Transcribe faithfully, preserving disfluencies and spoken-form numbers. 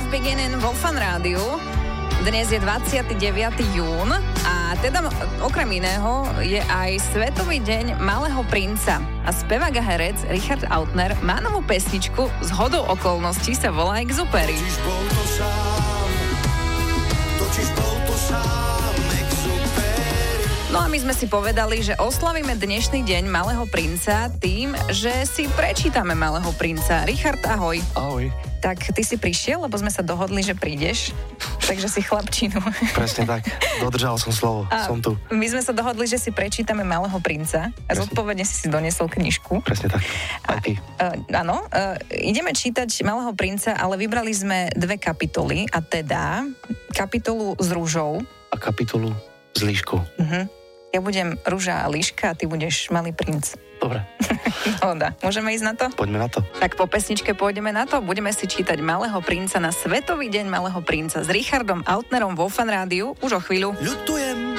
Beginning vo Fan Rádiu. Dnes je dvadsiateho deviateho júna a teda okrem iného je aj Svetový deň Malého princa. A spevák a herec Richard Autner má novú pesničku, zhodou okolností sa volá Exupery. Totiž bol to sám, totiž bol to sám, Exupery. No a my sme si povedali, že oslavíme dnešný deň Malého princa tým, že si prečítame Malého princa. Richard, ahoj. Ahoj. Tak ty si prišiel, lebo sme sa dohodli, že prídeš, takže si chlapčinu. Presne tak, dodržal som slovo, a som tu. My sme sa dohodli, že si prečítame Malého princa a zodpovedne si si doniesol knižku. Presne tak, aj ty. Uh, áno, uh, ideme čítať Malého princa, ale vybrali sme dve kapitoly, a teda kapitolu s rúžou. A kapitolu s líškou. Uh-huh. Ja budem rúža a líška a ty budeš Malý princ. Dobre. Dohoda. Môžeme ísť na to? Poďme na to. Tak po pesničke pôjdeme na to. Budeme si čítať Malého princa na Svetový deň Malého princa s Richardom Autnerom vo Fan Rádiu už o chvíľu. Ľutujem,